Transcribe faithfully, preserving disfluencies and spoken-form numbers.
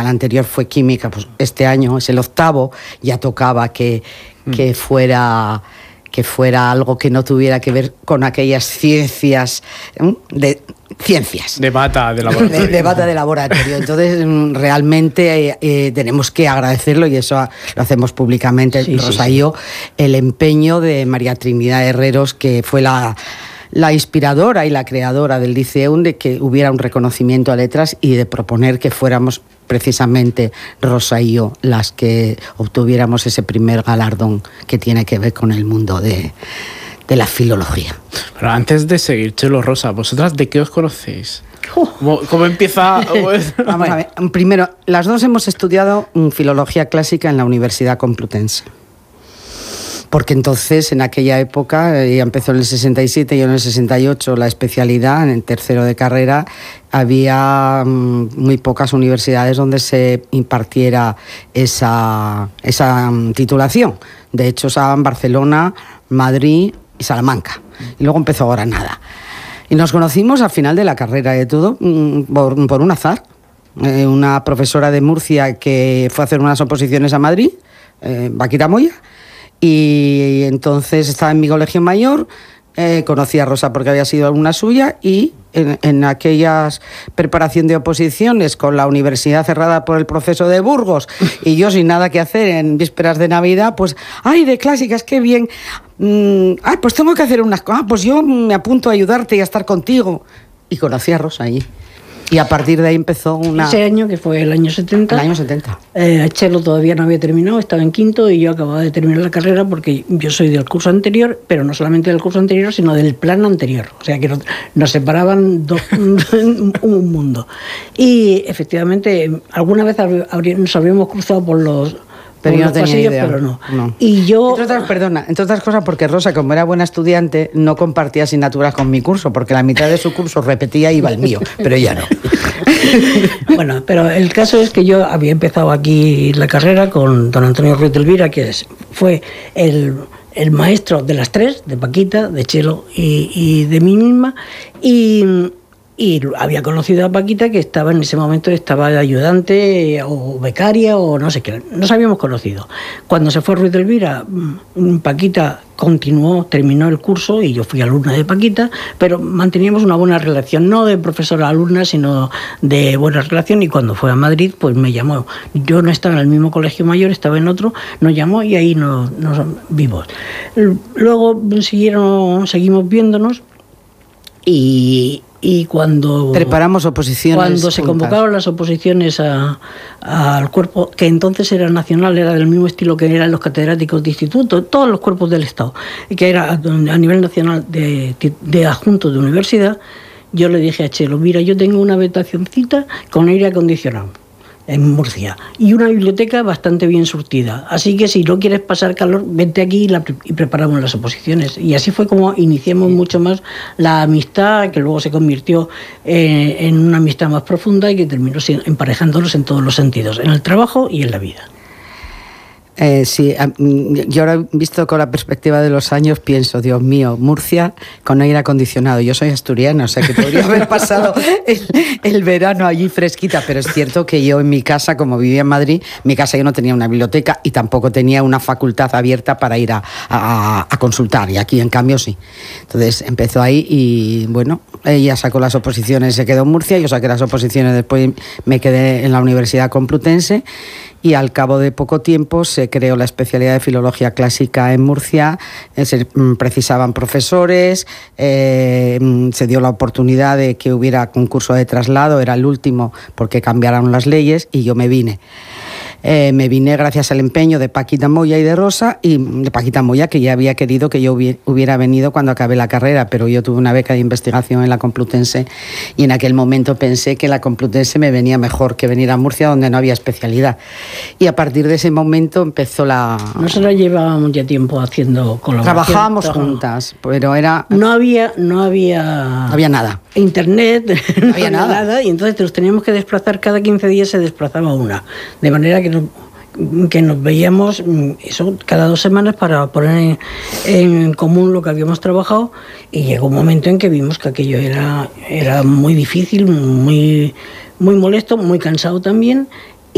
anterior fue química, pues este año es el octavo, ya tocaba que, mm. que fuera... que fuera algo que no tuviera que ver con aquellas ciencias ¿eh? de ciencias de bata de laboratorio. de, de bata de laboratorio. Entonces realmente eh, eh, tenemos que agradecerlo, y eso lo hacemos públicamente, sí, Rosa sí, sí. y yo, el empeño de María Trinidad Herreros, que fue la la inspiradora y la creadora del Liceum, de que hubiera un reconocimiento a letras y de proponer que fuéramos precisamente Rosa y yo las que obtuviéramos ese primer galardón que tiene que ver con el mundo de, de la filología. Pero antes de seguir, Chelo, Rosa, ¿vosotras de qué os conocéis? ¿Cómo, cómo empieza? Vamos a ver, primero, las dos hemos estudiado filología clásica en la Universidad Complutense. Porque entonces, en aquella época, ella empezó en el sesenta y siete, yo en el sesenta y ocho, la especialidad, en el tercero de carrera, había um, muy pocas universidades donde se impartiera esa, esa um, titulación. De hecho, estaban Barcelona, Madrid y Salamanca. Y luego empezó Granada. Y nos conocimos al final de la carrera, de todo um, por, por un azar. Eh, una profesora de Murcia que fue a hacer unas oposiciones a Madrid, eh, Paquita Moya, y entonces estaba en mi colegio mayor, eh, conocí a Rosa porque había sido alumna suya, y en, en aquellas preparación de oposiciones con la universidad cerrada por el proceso de Burgos y yo sin nada que hacer en vísperas de Navidad, pues, ¡ay, de clásicas, qué bien! Mm, ¡ay, pues tengo que hacer unas cosas! Ah, pues yo me apunto a ayudarte y a estar contigo. Y conocí a Rosa allí. Y a partir de ahí empezó una... Ese año, que fue el año setenta. El año setenta. Eh, Chelo todavía no había terminado, estaba en quinto, y yo acababa de terminar la carrera porque yo soy del curso anterior, pero no solamente del curso anterior, sino del plan anterior. O sea que nos, nos separaban dos, un mundo. Y efectivamente, alguna vez habría, nos habríamos cruzado por los... Pero yo no tenía pasillos, idea. Pero no. no. Y yo... Entre otras, perdona, entre otras cosas porque Rosa, como era buena estudiante, no compartía asignaturas con mi curso, porque la mitad de su curso repetía y iba al mío, pero ella no. Bueno, pero el caso es que yo había empezado aquí la carrera con don Antonio Ruiz de Elvira, que es, fue el, el maestro de las tres, de Paquita, de Chelo y, y de mí misma, y... Y había conocido a Paquita, que estaba en ese momento, estaba de ayudante o becaria o no sé qué, nos habíamos conocido. Cuando se fue Ruiz de Elvira, Paquita continuó, terminó el curso y yo fui alumna de Paquita, pero manteníamos una buena relación, no de profesora-alumna, sino de buena relación, y cuando fue a Madrid, pues me llamó. Yo no estaba en el mismo colegio mayor, estaba en otro, nos llamó y ahí nos, nos vimos. Luego siguieron, seguimos viéndonos y... Y cuando preparamos oposiciones cuando se juntas. Convocaron las oposiciones a, a, al cuerpo, que entonces era nacional, era del mismo estilo que eran los catedráticos de instituto, todos los cuerpos del Estado, y que era a nivel nacional de, de adjunto de universidad, yo le dije a Chelo, mira, yo tengo una habitacioncita con aire acondicionado en Murcia y una biblioteca bastante bien surtida, así que si no quieres pasar calor, vente aquí y, la, y preparamos las oposiciones. Y así fue como iniciamos mucho más la amistad, que luego se convirtió eh, en una amistad más profunda y que terminó emparejándonos en todos los sentidos, en el trabajo y en la vida. Eh, sí, yo ahora visto con la perspectiva de los años pienso, Dios mío, Murcia con aire acondicionado. Yo soy asturiana, o sea que podría haber pasado el, el verano allí fresquita, pero es cierto que yo en mi casa, como vivía en Madrid, mi casa yo no tenía una biblioteca y tampoco tenía una facultad abierta para ir a, a, a consultar, y aquí en cambio sí. Entonces empezó ahí y bueno, ella sacó las oposiciones, se quedó en Murcia, yo saqué las oposiciones, después me quedé en la Universidad Complutense. Y al cabo de poco tiempo se creó la especialidad de Filología Clásica en Murcia, se precisaban profesores, eh, se dio la oportunidad de que hubiera concurso de traslado, era el último porque cambiaron las leyes y yo me vine. Eh, me vine gracias al empeño de Paquita Moya y de Rosa, y de Paquita Moya, que ya había querido que yo hubiera venido cuando acabé la carrera, pero yo tuve una beca de investigación en la Complutense y en aquel momento pensé que la Complutense me venía mejor que venir a Murcia, donde no había especialidad. Y a partir de ese momento empezó la... Nosotros llevábamos ya tiempo haciendo colaboración. Trabajábamos trabajamos. juntas, pero era... No había... No había, no había nada. Internet, no había nada. nada, y entonces nos teníamos que desplazar, cada quince días se desplazaba una, de manera que nos, que nos veíamos eso cada dos semanas para poner en, en común lo que habíamos trabajado, y llegó un momento en que vimos que aquello era, era muy difícil, muy, muy molesto, muy cansado también,